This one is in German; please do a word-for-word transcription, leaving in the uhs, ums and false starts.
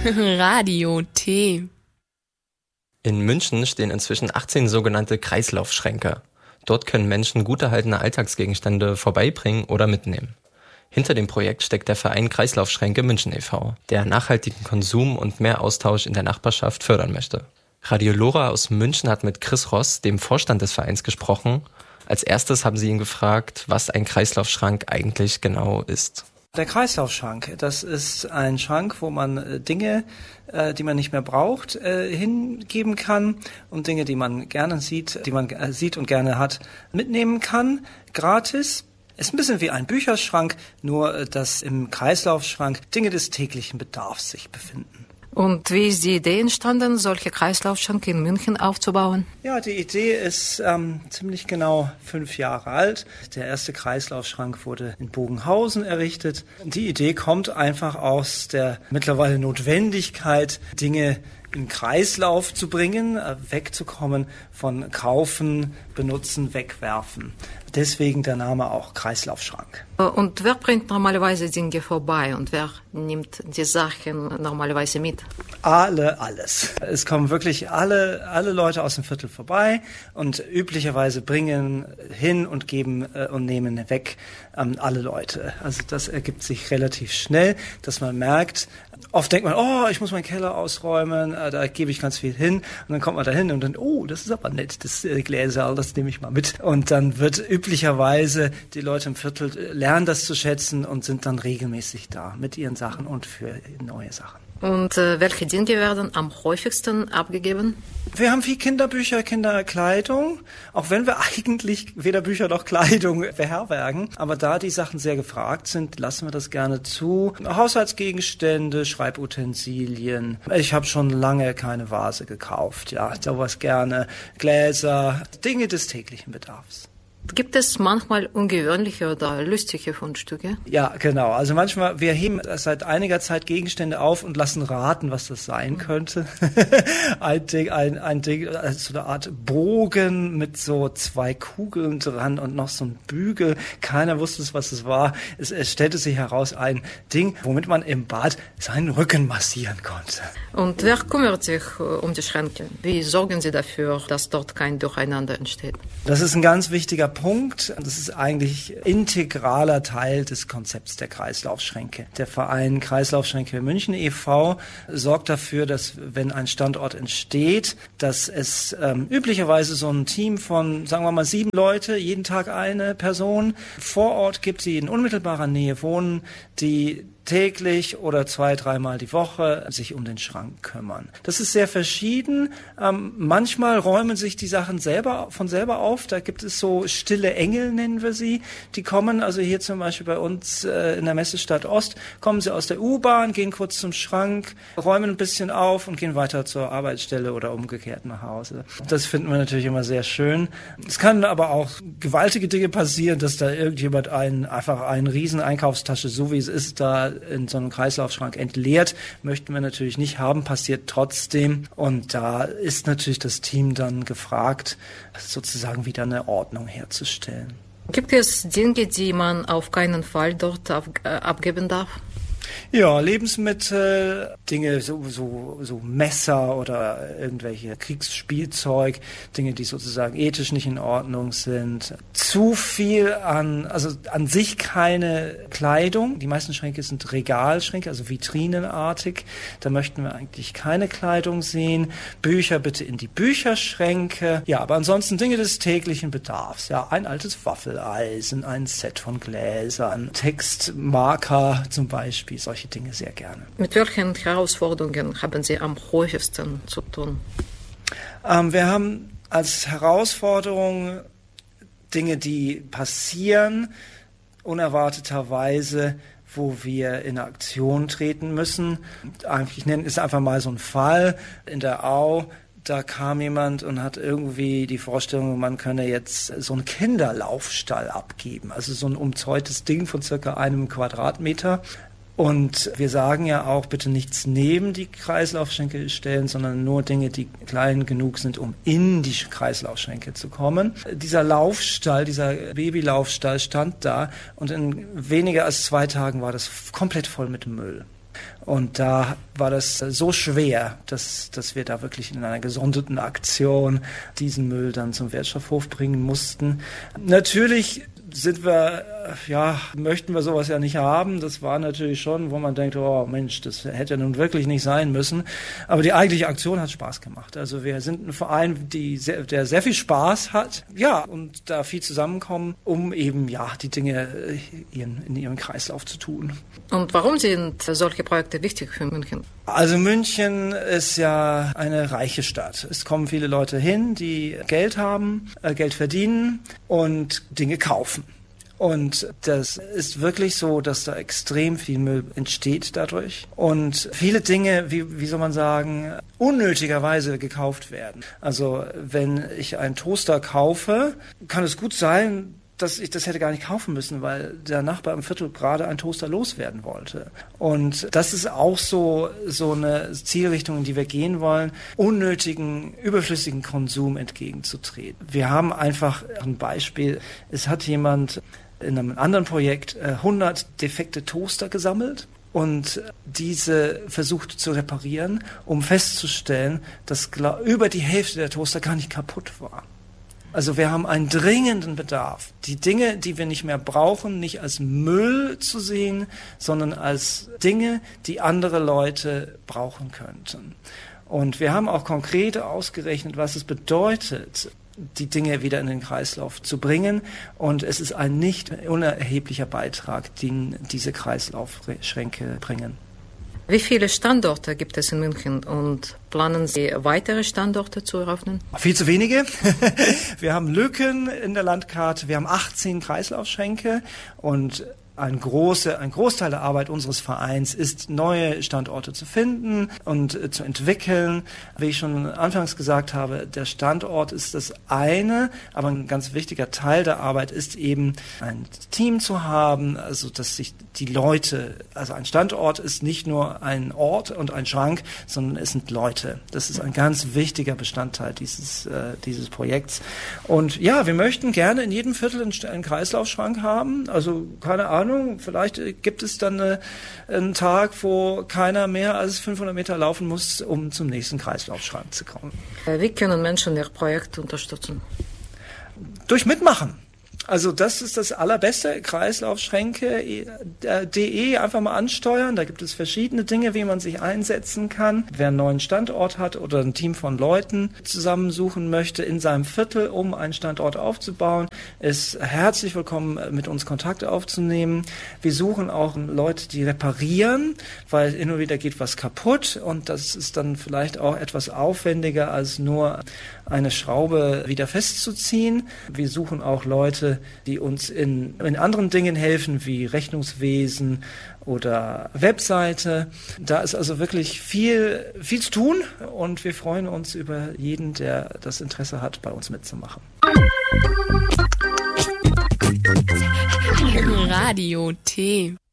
Radio T. In München stehen inzwischen achtzehn sogenannte Kreislaufschränke. Dort können Menschen gut erhaltene Alltagsgegenstände vorbeibringen oder mitnehmen. Hinter dem Projekt steckt der Verein Kreislaufschränke München e V, der nachhaltigen Konsum und mehr Austausch in der Nachbarschaft fördern möchte. Radio Lora aus München hat mit Chris Ross, dem Vorstand des Vereins, gesprochen. Als erstes haben sie ihn gefragt, was ein Kreislaufschrank eigentlich genau ist. Der Kreislaufschrank, das ist ein Schrank, wo man äh, Dinge, äh, die man nicht mehr braucht, äh, hingeben kann und Dinge, die man gerne sieht, die man äh, sieht und gerne hat, mitnehmen kann, gratis. Ist ein bisschen wie ein Bücherschrank, nur äh, dass im Kreislaufschrank Dinge des täglichen Bedarfs sich befinden. Und wie ist die Idee entstanden, solche Kreislaufschränke in München aufzubauen? Ja, die Idee ist ähm, ziemlich genau fünf Jahre alt. Der erste Kreislaufschrank wurde in Bogenhausen errichtet. Die Idee kommt einfach aus der mittlerweile Notwendigkeit, Dinge in Kreislauf zu bringen, wegzukommen von kaufen, benutzen, wegwerfen. Deswegen der Name auch Kreislaufschrank. Und wer bringt normalerweise Dinge vorbei und wer nimmt die Sachen normalerweise mit? Alle, alles. Es kommen wirklich alle, alle Leute aus dem Viertel vorbei und üblicherweise bringen hin und geben äh, und nehmen weg ähm, alle Leute. Also das ergibt sich relativ schnell, dass man merkt, oft denkt man, oh, ich muss meinen Keller ausräumen, äh, da gebe ich ganz viel hin. Und dann kommt man da hin und dann, oh, das ist aber nett, das äh, Gläser, das nehme ich mal mit. Und dann wird üblicherweise die Leute im Viertel lernen das zu schätzen und sind dann regelmäßig da mit ihren Sachen und für neue Sachen. Und äh, welche Dinge werden am häufigsten abgegeben? Wir haben viel Kinderbücher, Kinderkleidung, auch wenn wir eigentlich weder Bücher noch Kleidung beherbergen. Aber da die Sachen sehr gefragt sind, lassen wir das gerne zu. Haushaltsgegenstände, Schreibutensilien. Ich habe schon lange keine Vase gekauft. Ja, sowas gerne. Gläser, Dinge des täglichen Bedarfs. Gibt es manchmal ungewöhnliche oder lustige Fundstücke? Ja, genau. Also manchmal, wir heben seit einiger Zeit Gegenstände auf und lassen raten, was das sein könnte. ein Ding, ein, ein Ding, also so eine Art Bogen mit so zwei Kugeln dran und noch so ein Bügel. Keiner wusste, was es war. Es, es stellte sich heraus, ein Ding, womit man im Bad seinen Rücken massieren konnte. Und wer kümmert sich um die Schränke? Wie sorgen Sie dafür, dass dort kein Durcheinander entsteht? Das ist ein ganz wichtiger Punkt. Das ist eigentlich integraler Teil des Konzepts der Kreislaufschränke. Der Verein Kreislaufschränke München e V sorgt dafür, dass wenn ein Standort entsteht, dass es ähm, üblicherweise so ein Team von, sagen wir mal, sieben Leute, jeden Tag eine Person vor Ort gibt, die in unmittelbarer Nähe wohnen, die täglich oder zwei, dreimal die Woche sich um den Schrank kümmern. Das ist sehr verschieden. Ähm, manchmal räumen sich die Sachen selber von selber auf. Da gibt es so stille Engel, nennen wir sie. Die kommen, also hier zum Beispiel bei uns äh, in der Messestadt Ost, kommen sie aus der U-Bahn, gehen kurz zum Schrank, räumen ein bisschen auf und gehen weiter zur Arbeitsstelle oder umgekehrt nach Hause. Das finden wir natürlich immer sehr schön. Es kann aber auch gewaltige Dinge passieren, dass da irgendjemand einen, einfach eine riesen Einkaufstasche, so wie es ist, da in so einem Kreislaufschrank entleert, möchten wir natürlich nicht haben, passiert trotzdem. Und da ist natürlich das Team dann gefragt, sozusagen wieder eine Ordnung herzustellen. Gibt es Dinge, die man auf keinen Fall dort ab, äh, abgeben darf? Ja, Lebensmittel, Dinge, so, so, so Messer oder irgendwelche Kriegsspielzeug, Dinge, die sozusagen ethisch nicht in Ordnung sind. Zu viel an, also an sich keine Kleidung. Die meisten Schränke sind Regalschränke, also vitrinenartig. Da möchten wir eigentlich keine Kleidung sehen. Bücher bitte in die Bücherschränke. Ja, aber ansonsten Dinge des täglichen Bedarfs. Ja, ein altes Waffeleisen, ein Set von Gläsern, Textmarker zum Beispiel. Solche Dinge sehr gerne. Mit welchen Herausforderungen haben Sie am häufigsten zu tun? Ähm, wir haben als Herausforderung Dinge, die passieren, unerwarteterweise, wo wir in Aktion treten müssen. Ich nenne es einfach mal so ein Fall in der Au. Da kam jemand und hat irgendwie die Vorstellung, man könne jetzt so einen Kinderlaufstall abgeben. Also so ein umzäuntes Ding von circa einem Quadratmeter. Und wir sagen ja auch, bitte nichts neben die Kreislaufschränke stellen, sondern nur Dinge, die klein genug sind, um in die Kreislaufschränke zu kommen. Dieser Laufstall, dieser Babylaufstall stand da und in weniger als zwei Tagen war das komplett voll mit Müll. Und da war das so schwer, dass, dass wir da wirklich in einer gesonderten Aktion diesen Müll dann zum Wertstoffhof bringen mussten. Natürlich sind wir, ja, möchten wir sowas ja nicht haben. Das war natürlich schon, wo man denkt, oh Mensch, das hätte nun wirklich nicht sein müssen. Aber die eigentliche Aktion hat Spaß gemacht. Also wir sind ein Verein, die sehr, der sehr viel Spaß hat, ja, und da viel zusammenkommen, um eben, ja, die Dinge in, in ihrem Kreislauf zu tun. Und warum sind solche Projekte wichtig für München? Also München ist ja eine reiche Stadt. Es kommen viele Leute hin, die Geld haben, äh, Geld verdienen und Dinge kaufen. Und das ist wirklich so, dass da extrem viel Müll entsteht dadurch. Und viele Dinge, wie, wie soll man sagen, unnötigerweise gekauft werden. Also wenn ich einen Toaster kaufe, kann es gut sein, dass ich das hätte gar nicht kaufen müssen, weil der Nachbar im Viertel gerade einen Toaster loswerden wollte. Und das ist auch so, so eine Zielrichtung, in die wir gehen wollen, unnötigen, überflüssigen Konsum entgegenzutreten. Wir haben einfach ein Beispiel. Es hat jemand in einem anderen Projekt hundert defekte Toaster gesammelt und diese versucht zu reparieren, um festzustellen, dass über die Hälfte der Toaster gar nicht kaputt war. Also wir haben einen dringenden Bedarf, die Dinge, die wir nicht mehr brauchen, nicht als Müll zu sehen, sondern als Dinge, die andere Leute brauchen könnten. Und wir haben auch konkret ausgerechnet, was es bedeutet, die Dinge wieder in den Kreislauf zu bringen. Und es ist ein nicht unerheblicher Beitrag, den diese Kreislaufschränke bringen. Wie viele Standorte gibt es in München und planen Sie weitere Standorte zu eröffnen? Viel zu wenige. Wir haben Lücken in der Landkarte. Wir haben achtzehn Kreislaufschränke und ein, große, ein Großteil der Arbeit unseres Vereins ist, neue Standorte zu finden und äh, zu entwickeln. Wie ich schon anfangs gesagt habe, der Standort ist das eine, aber ein ganz wichtiger Teil der Arbeit ist eben, ein Team zu haben, also dass sich die Leute, also ein Standort ist nicht nur ein Ort und ein Schrank, sondern es sind Leute. Das ist ein ganz wichtiger Bestandteil dieses, äh, dieses Projekts. Und ja, wir möchten gerne in jedem Viertel einen, einen Kreislaufschrank haben, also keine Ahnung, vielleicht gibt es dann eine, einen Tag, wo keiner mehr als fünfhundert Meter laufen muss, um zum nächsten Kreislaufschrank zu kommen. Wie können Menschen Ihr Projekt unterstützen? Durch Mitmachen. Also das ist das Allerbeste, Kreislaufschränke punkt de, einfach mal ansteuern. Da gibt es verschiedene Dinge, wie man sich einsetzen kann. Wer einen neuen Standort hat oder ein Team von Leuten zusammensuchen möchte in seinem Viertel, um einen Standort aufzubauen, ist herzlich willkommen, mit uns Kontakt aufzunehmen. Wir suchen auch Leute, die reparieren, weil immer wieder geht was kaputt und das ist dann vielleicht auch etwas aufwendiger als nur eine Schraube wieder festzuziehen. Wir suchen auch Leute, die uns in, in anderen Dingen helfen, wie Rechnungswesen oder Webseite. Da ist also wirklich viel, viel zu tun und wir freuen uns über jeden, der das Interesse hat, bei uns mitzumachen. Radio T.